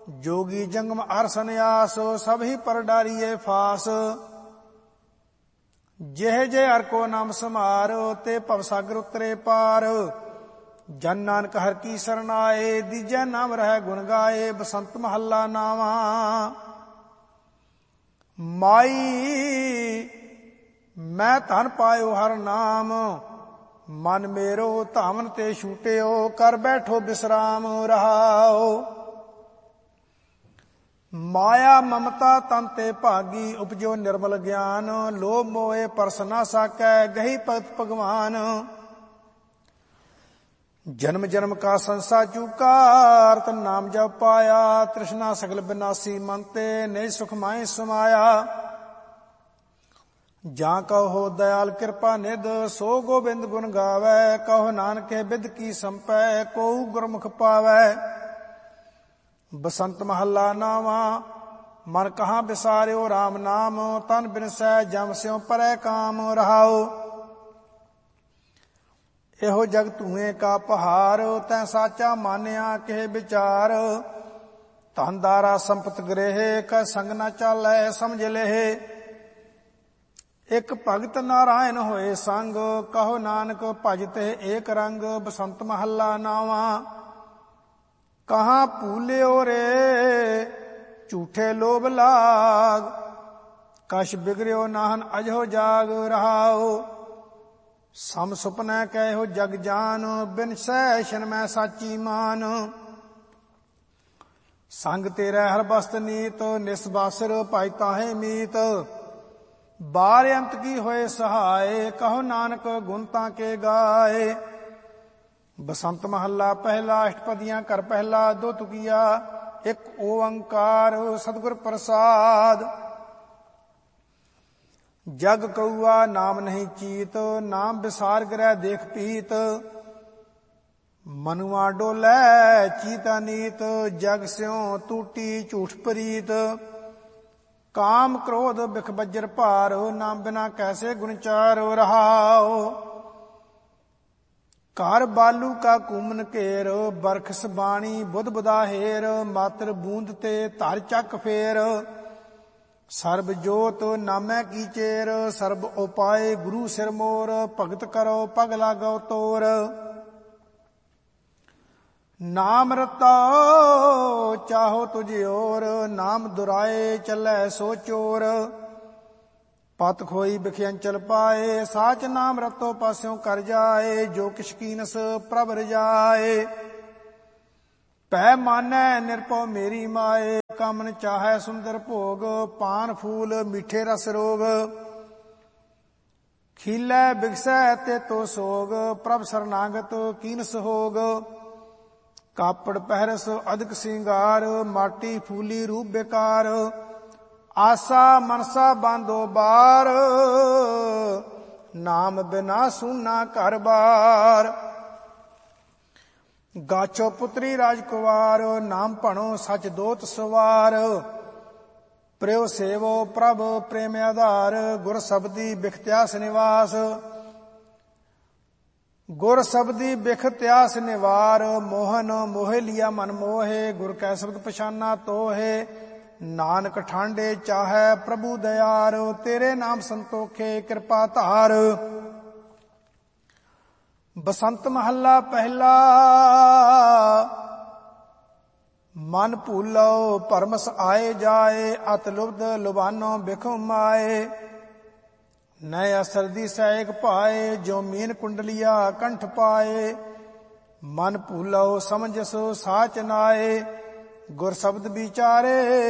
जोगी जंगम अर सन्यास, सब ही पर डारिये फास। जेह जे हर को नाम समार, ते भवसागर उतरे पार। जन नानक हर की शरण आए, दीजै नाम रह गुण गाए। बसंत महला नावा। माई मैं धन पायो हर नाम, मन मेरो धामन ते छूटियो। कर बैठो विश्राम रहाओ। माया ममता तन ते भागी, उपजो निर्मल ज्ञान। लोभ मोहे परस ना साकै, गही भगत भगवान। जन्म जन्म का संसा चूका, अर्थ नाम जब पाया। तृष्णा सगल विनाशी मन ते, निज सुख माहि समाया। जां कहो दयाल कृपा निध, सो गोबिंद गुण गावै। कहो नानक बिद की संपै, को गुरमुख पावै। बसंत महला नावा। मन कहाँ बिसारियो राम नाम, तन बिनसै जम स्यों परै काम रहाओ। एहो जग धुएं का पहाड़, तै साचा मानिया के विचार। धन दारा संपत गृह, कै संग न चालै समझ लेहे। एक भगत नारायण होए संग, कहो नानक भजते एक रंग। बसंत महला नावा। कहाँ भूल्यो रे झूठे लोभ लाग, कछ बिगड़ियो नाहन अजो जाग रहाओ। सम सुपनै कहो जग जान, बिन सैशन मैं साची मान। संग तेरा हर बस्त नीत, निस्बासर पाई ताहे मीत। बार अंत की होए सहाय, कहो नानक गुणता के गाए। बसंत महला पहला, अष्टपदियां कर पहला, दो तुकिया। एक ओंकार सतगुर प्रसाद। जग कौआ नाम नहीं चीत, नाम विसार ग्रह देख पीत। मनुआ डोलै चीता नीत, जग स्यों टूटी झूठ प्रीत। काम क्रोध बिख बज्र भार, नाम बिना कैसे गुण चार रहाओ। घर बालू का कुमन घेर, बरखस बाणी बुध बुदाहेर। मात्र बूंद ते धर चक फेर, सर्ब जोत नामै की चेर। सर्ब उपाय गुरु सिर मोर, भगत करो पग लागो तोर। नाम रता चाहो तुझ और, नाम दुराए चलै सो चोर। पत खोई बिख्यंचल पाए, साच नाम रतो पास्यों कर जाए। जो किश कीनस प्रभ रजाए, पै मानै निरपौ मेरी माए। कामन चाहै सुंदर भोग, पान फूल मीठे रस रोग। खीलै बिगसै ते तो सोग, प्रभ शरणागत कीनस होग। कापड़ पहरस अधिक सिंगार, माटी फूली रूप बेकार। आसा मनसा बांधो बार, नाम बिना सुना घर बार। गाछो पुत्री राजकुमार, नाम भणो सच दोत सवार। प्रियो सेवो प्रभ प्रेम आधार, गुर शब्दी बिखत्यास निवास। गुर शब्दी बिखत्यास निवार, मोहन मोह लिया मन मोहे। गुर कै शब्द पछाना तोहे, नानक ठांडे चाहै प्रभु दयार। तेरे नाम संतोखे कृपा धार। बसंत महला पहला। मन भूलो परमस आए जाए, अत लुब्ध लुभानो बिखो माए। नय असर दिसै एक पाए, जो मीन कुंडलिया कंठ पाए। मन भूलो समझसो साच नाए, गुर शब्द विचारे